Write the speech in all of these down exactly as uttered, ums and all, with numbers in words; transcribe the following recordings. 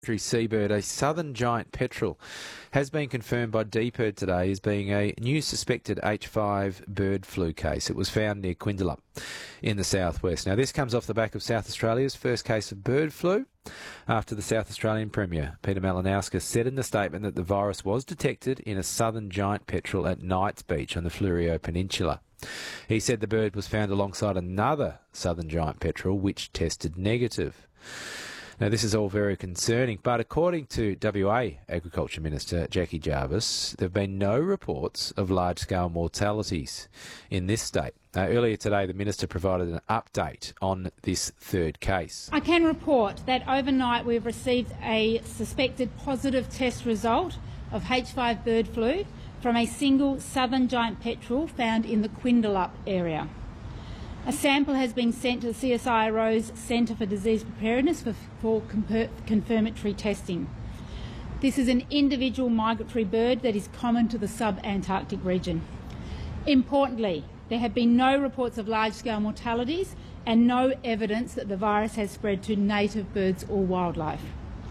seabird, a southern giant petrel, has been confirmed by D P I R D today as being a new suspected H five bird flu case. It was found near Quindalup in the southwest. Now, this comes off the back of South Australia's first case of bird flu after the South Australian Premier, Peter Malinauskas, said in the statement that the virus was detected in a southern giant petrel at Knights Beach on the Fleurieu Peninsula. He said the bird was found alongside another southern giant petrel which tested negative. Now, this is all very concerning, but according to W A Agriculture Minister Jackie Jarvis, there have been no reports of large-scale mortalities in this state. Now, earlier today, the Minister provided an update on this third case. I can report that overnight we've received a suspected positive test result of H five bird flu from a single southern giant petrel found in the Quindalup area. A sample has been sent to the C S I R O's Centre for Disease Preparedness for, for confirmatory testing. This is an individual migratory bird that is common to the sub-Antarctic region. Importantly, there have been no reports of large-scale mortalities and no evidence that the virus has spread to native birds or wildlife.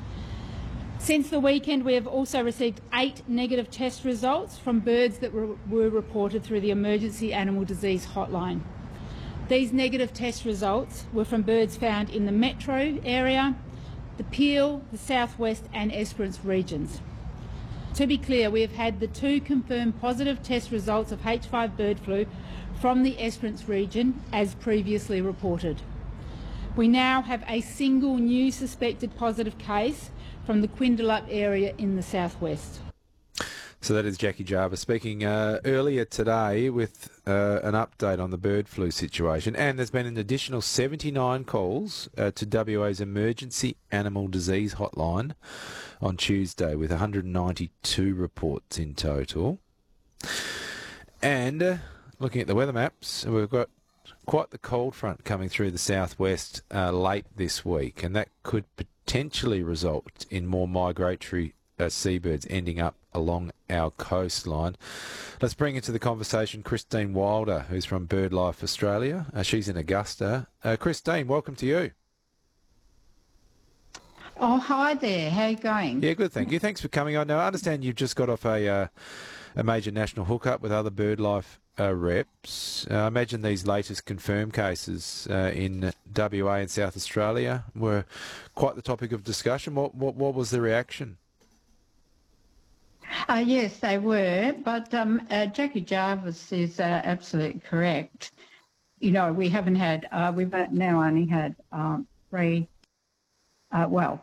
Since the weekend, we have also received eight negative test results from birds that were, were reported through the Emergency Animal Disease Hotline. These negative test results were from birds found in the Metro area, the Peel, the Southwest and Esperance regions. To be clear, we have had the two confirmed positive test results of H five bird flu from the Esperance region as previously reported. We now have a single new suspected positive case from the Quindalup area in the southwest. So that is Jackie Jarvis speaking uh, earlier today with uh, an update on the bird flu situation. And there's been an additional seventy-nine calls uh, to W A's Emergency Animal Disease Hotline on Tuesday, with one hundred ninety-two reports in total. And uh, looking at the weather maps, we've got quite the cold front coming through the southwest uh, late this week, and that could potentially result in more migratory Uh, seabirds ending up along our coastline. Let's bring into the conversation Christine Wilder, who's from BirdLife Australia. Uh, she's in Augusta. Uh, Christine, welcome to you. Oh, hi there. How are you going? Yeah, good, thank you. Thanks for coming on. Now, I understand you've just got off a uh, a major national hookup with other BirdLife uh, reps. Uh, I imagine these latest confirmed cases uh, in W A and South Australia were quite the topic of discussion. What what, what was the reaction? Uh, yes, they were, but um, uh, Jackie Jarvis is uh, absolutely correct. You know, we haven't had, uh, we've now only had um, three, uh, well,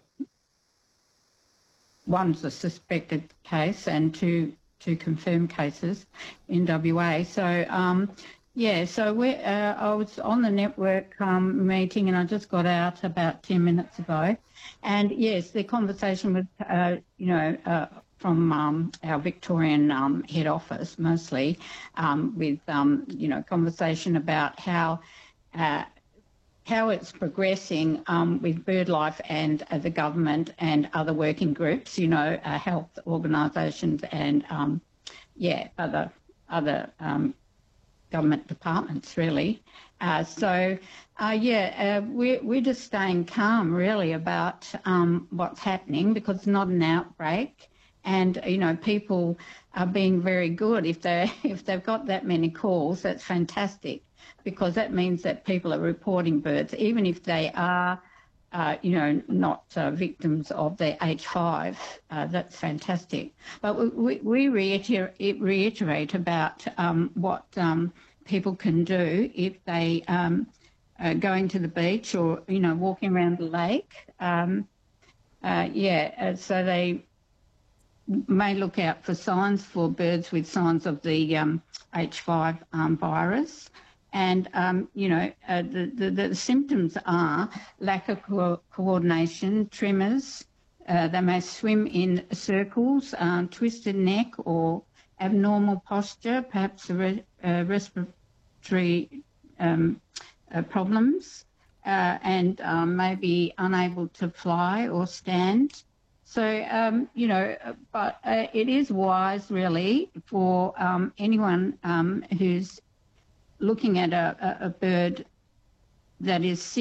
one's a suspected case and two two confirmed cases in W A. So, um, yeah, so we uh, I was on the network um, meeting and I just got out about ten minutes ago. And, yes, the conversation was, uh, you know, uh, from um, our Victorian um, head office mostly, um, with, um, you know, conversation about how uh, how it's progressing um, with BirdLife and uh, the government and other working groups, you know, uh, health organisations and, um, yeah, other, other um, government departments, really. Uh, so, uh, yeah, uh, we're, we're just staying calm, really, about um, what's happening because it's not an outbreak. And, you know, people are being very good. If, they, if they've got that many calls, that's fantastic because that means that people are reporting birds, even if they are, uh, you know, not uh, victims of the H five. Uh, that's fantastic. But we, we reiterate, reiterate about um, what um, people can do if they um, are going to the beach or, you know, walking around the lake. Um, uh, yeah, uh, so they may look out for signs for birds with signs of the um, H five um, virus. And, um, you know, uh, the, the, the symptoms are lack of co- coordination, tremors, uh, they may swim in circles, um, twisted neck or abnormal posture, perhaps re- uh, respiratory um, uh, problems, uh, and um, may be unable to fly or stand. So, um, you know, but uh, it is wise, really, for um, anyone um, who's looking at a, a bird that is sick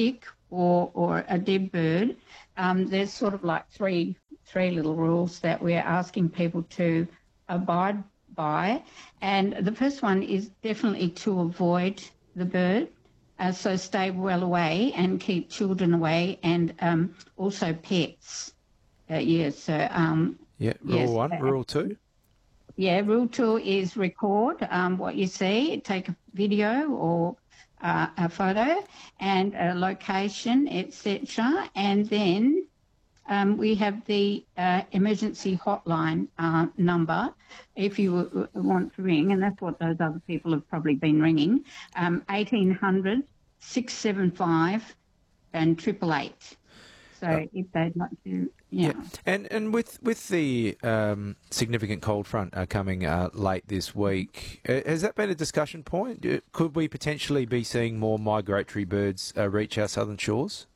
or or a dead bird, um, there's sort of like three three little rules that we're asking people to abide by. And the first one is definitely to avoid the bird. Uh, so stay well away and keep children away, and um, also pets. Uh, yeah, so... Um, yeah, rule yes, one, uh, rule two? Yeah, rule two is record um, what you see, take a video or uh, a photo and a location, et cetera. And then um, we have the uh, emergency hotline uh, number if you w- want to ring, and that's what those other people have probably been ringing, um, eighteen hundred, six seven five and triple eight. So uh, if they'd like to, yeah. yeah. And and with with the um, significant cold front uh, coming uh, late this week, uh, has that been a discussion point? Uh, could we potentially be seeing more migratory birds uh, reach our southern shores?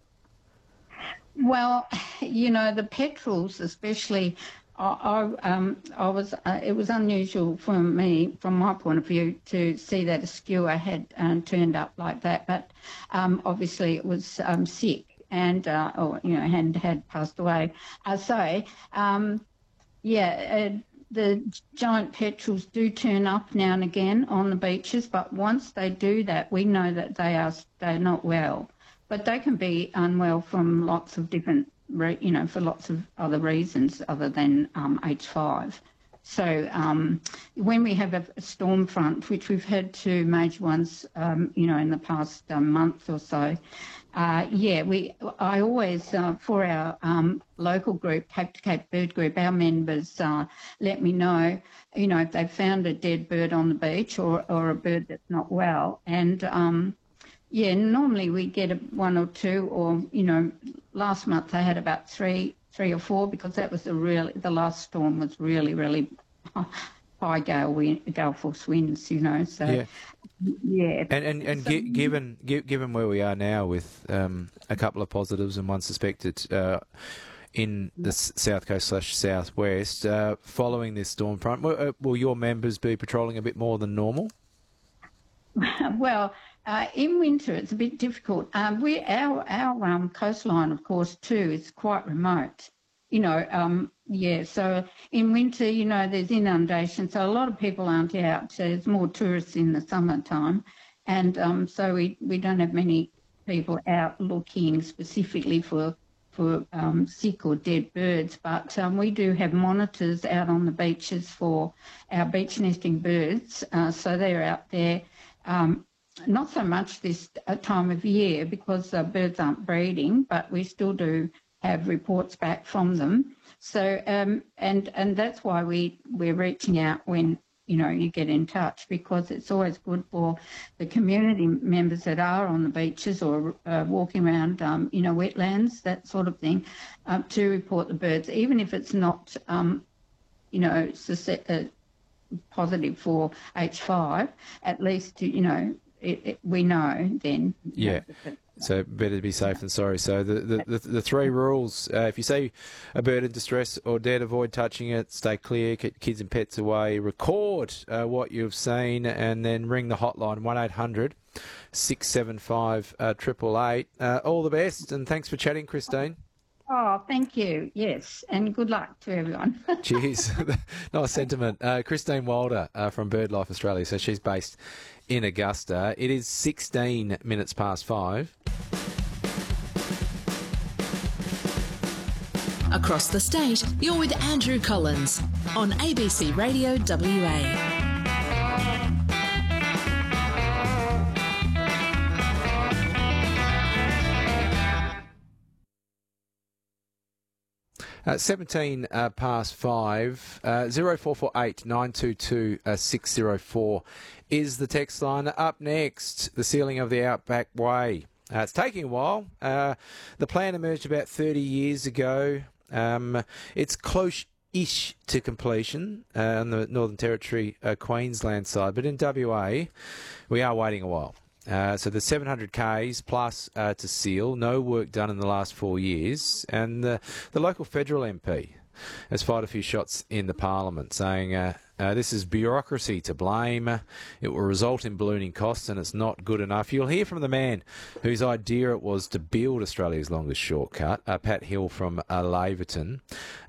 Well, you know, the petrels especially, I, I, um, I was. Uh, it was unusual for me, from my point of view, to see that a skua had um, turned up like that. But um, obviously, it was um, sick. And, uh, or, you know, had, had passed away. Uh, so, um, yeah, uh, the giant petrels do turn up now and again on the beaches, but once they do that, we know that they are they're not well. But they can be unwell from lots of different, re- you know, for lots of other reasons other than um, H five. So um, when we have a, a storm front, which we've had two major ones, um, you know, in the past um, month or so, Uh, yeah, we. I always, uh, for our um, local group, Cape to Cape Bird Group, our members uh, let me know, you know, if they've found a dead bird on the beach or, or a bird that's not well. And, um, yeah, normally we get a, one or two, or, you know, last month I had about three three or four because that was the really, the last storm was really, really high gale, wind, gale force winds, you know, so... Yeah. Yeah, and and, and so, gi- given gi- given where we are now with um, a couple of positives and one suspected uh, in the s- south coast slash southwest, uh, following this storm front, will, uh, will your members be patrolling a bit more than normal? Well, uh, in winter it's a bit difficult. Um, we our our um, coastline, of course, too, is quite remote. You know, um, yeah, so in winter, you know, there's inundation, so a lot of people aren't out. So there's more tourists in the summertime, and um, so we, we don't have many people out looking specifically for for um, sick or dead birds, but um, we do have monitors out on the beaches for our beach nesting birds, uh, so they're out there. Um, not so much this time of year because uh, birds aren't breeding, but we still do have reports back from them. So, um, and and that's why we, we're reaching out when, you know, you get in touch, because it's always good for the community members that are on the beaches or uh, walking around, um, you know, wetlands, that sort of thing, uh, to report the birds, even if it's not, um, you know, uh, positive for H five, at least, you know, it, it, we know then. Yeah. You know, So better to be safe than sorry. So the the, the, the three rules: uh, if you see a bird in distress or dead, avoid touching it. Stay clear. Keep kids and pets away. Record uh, what you've seen, and then ring the hotline one eight hundred, six seven five, triple eight. All the best, and thanks for chatting, Christine. Oh, thank you. Yes, and good luck to everyone. Cheers. Nice sentiment. Uh, Christine Wilder uh, from BirdLife Australia. So she's based in Augusta. It is sixteen minutes past five. Across the state, you're with Andrew Collins on A B C Radio W A. Uh, seventeen uh, past five, uh, zero four four eight nine two two six zero four is the text line. Up next, the sealing of the Outback Way. Uh, it's taking a while. Uh, the plan emerged about thirty years ago. Um, it's close-ish to completion uh, on the Northern Territory, uh, Queensland side, but in W A, we are waiting a while. Uh, so the seven hundred kays plus uh, to seal, no work done in the last four years. And the, the local federal M P has fired a few shots in the Parliament, saying uh, uh, this is bureaucracy to blame. It will result in ballooning costs and it's not good enough. You'll hear from the man whose idea it was to build Australia's longest shortcut, uh, Pat Hill from uh, Laverton.